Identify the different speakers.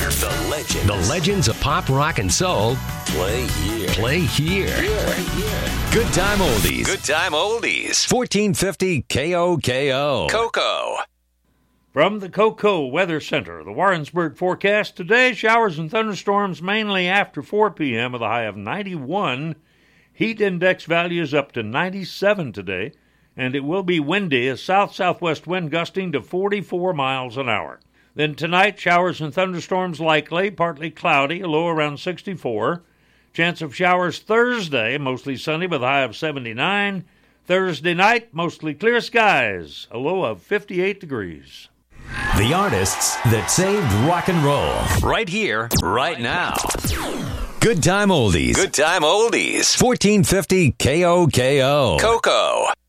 Speaker 1: The legends.
Speaker 2: The legends of pop, rock, and soul.
Speaker 1: Play here.
Speaker 2: Play here. Good time oldies.
Speaker 1: Good time oldies.
Speaker 2: 1450 KOKO.
Speaker 1: Coco.
Speaker 3: From the Coco Weather Center, the Warrensburg forecast today, showers and thunderstorms mainly after 4 p.m. with a high of 91. Heat index values up to 97 today, and it will be windy, a south-southwest wind gusting to 44 miles an hour. Then tonight, showers and thunderstorms likely, partly cloudy, a low around 64. Chance of showers Thursday, mostly sunny with a high of 79. Thursday night, mostly clear skies, a low of 58 degrees.
Speaker 2: The artists that saved rock and roll.
Speaker 1: Right here, right now.
Speaker 2: Good time oldies.
Speaker 1: Good time oldies.
Speaker 2: 1450 KOKO.
Speaker 1: Coco.